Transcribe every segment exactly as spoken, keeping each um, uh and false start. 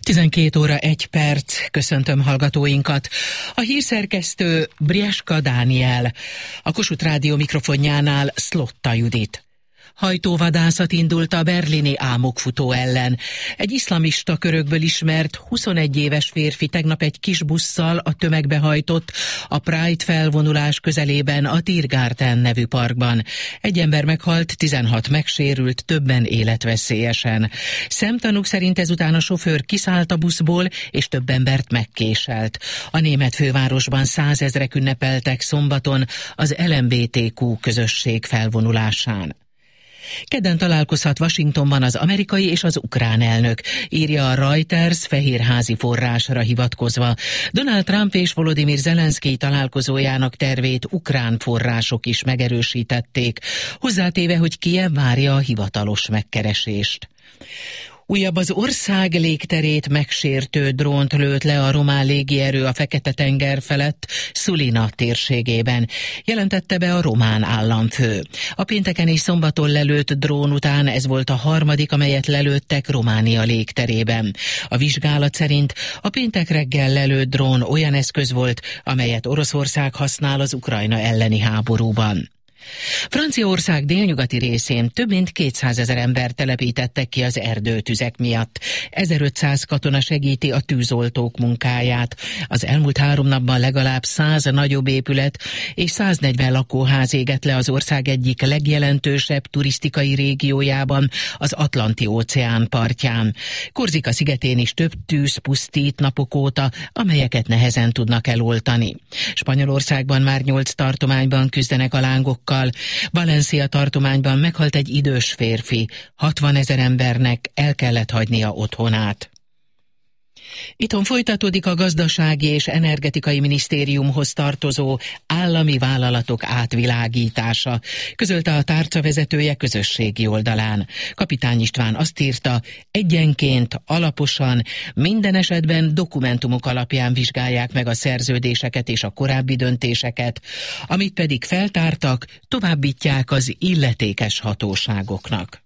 tizenkét óra egy perc, köszöntöm hallgatóinkat. A hírszerkesztő Brieska Dániel, a Kossuth Rádió mikrofonjánál Szlotta Judit. Hajtóvadászat indult a berlini álmokfutó ellen. Egy iszlamista körökből ismert huszonegy éves férfi tegnap egy kis busszal a tömegbe hajtott a Pride felvonulás közelében a Tiergarten nevű parkban. Egy ember meghalt, tizenhat megsérült, többen életveszélyesen. Szemtanúk szerint ezután a sofőr kiszállt a buszból, és több embert megkéselt. A német fővárosban százezrek ünnepeltek szombaton az el em bé té kú közösség felvonulásán. Kedden találkozhat Washingtonban az amerikai és az ukrán elnök, írja a Reuters fehérházi forrásra hivatkozva. Donald Trump és Volodymyr Zelenszkij találkozójának tervét ukrán források is megerősítették, hozzátéve, hogy Kijev várja a hivatalos megkeresést. Újabb az ország légterét megsértő drónt lőtt le a román légierő a Fekete-tenger felett Sulina térségében, jelentette be a román államfő. A pénteken és szombaton lelőtt drón után ez volt a harmadik, amelyet lelőttek Románia légterében. A vizsgálat szerint a péntek reggel lelőtt drón olyan eszköz volt, amelyet Oroszország használ az Ukrajna elleni háborúban. Franciaország délnyugati részén több mint kétszázezer ember telepítettek ki az erdőtüzek miatt. ezerötszáz katona segíti a tűzoltók munkáját. Az elmúlt három napban legalább száz nagyobb épület és száznegyven lakóház égett le az ország egyik legjelentősebb turisztikai régiójában, az Atlanti-óceán partján. Korzika szigetén is több tűz pusztít napok óta, amelyeket nehezen tudnak eloltani. Spanyolországban már nyolc tartományban küzdenek a lángokkal. Valencia tartományban meghalt egy idős férfi, hatvanezer embernek el kellett hagynia otthonát. Itthon folytatódik a gazdasági és energetikai minisztériumhoz tartozó állami vállalatok átvilágítása, közölte a tárca vezetője közösségi oldalán. Kapitány István azt írta, egyenként, alaposan, minden esetben dokumentumok alapján vizsgálják meg a szerződéseket és a korábbi döntéseket, amit pedig feltártak, továbbítják az illetékes hatóságoknak.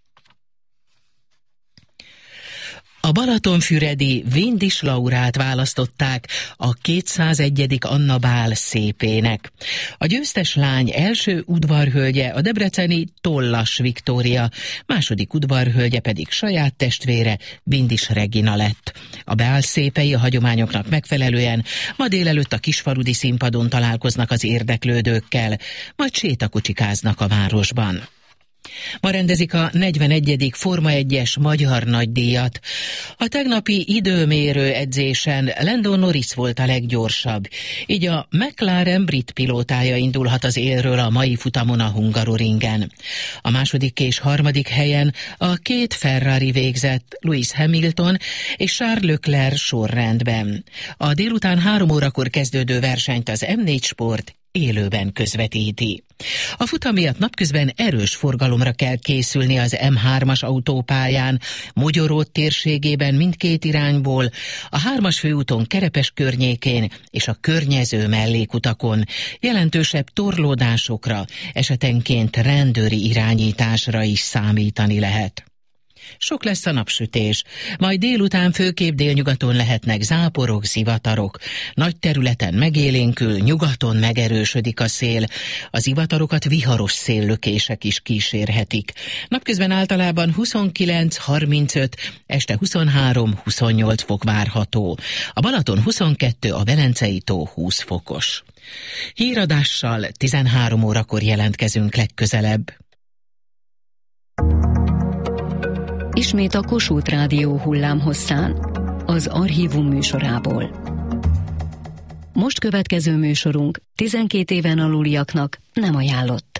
A balatonfüredi Windis Laurát választották a kétszázegyedik Anna Bál szépének. A győztes lány első udvarhölgye a debreceni Tollas Viktória, második udvarhölgye pedig saját testvére, Windis Regina lett. A Bál szépei a hagyományoknak megfelelően ma délelőtt a Kisfaludy színpadon találkoznak az érdeklődőkkel, majd sétakocsikáznak a városban. Ma rendezik a negyvenegyedik Forma egyes magyar nagydíjat. A tegnapi időmérő edzésen Lando Norris volt a leggyorsabb, így a McLaren brit pilótája indulhat az élről a mai futamon a Hungaroringen. A második és harmadik helyen a két Ferrari végzett, Lewis Hamilton és Charles Leclerc sorrendben. A délután három órakor kezdődő versenyt az em négy Sport élőben közvetíti. A futam miatt napközben erős forgalomra kell készülni az em hármas autópályán, Mogyoród térségében mindkét irányból, a hármas főúton Kerepes környékén és a környező mellékutakon. Jelentősebb torlódásokra, esetenként rendőri irányításra is számítani lehet. Sok lesz a napsütés, majd délután főképp délnyugaton lehetnek záporok, zivatarok. Nagy területen megélénkül, nyugaton megerősödik a szél. A zivatarokat viharos széllökések is kísérhetik. Napközben általában huszonkilenc harmincöt, este huszonhárom huszonnyolc fok várható. A Balaton huszonkettő, a Velencei tó húsz fokos. Híradással tizenhárom órakor jelentkezünk legközelebb. Ismét a Kossuth Rádió hullámhosszán, az Archívum műsorából. Most következő műsorunk tizenkét éven aluliaknak nem ajánlott.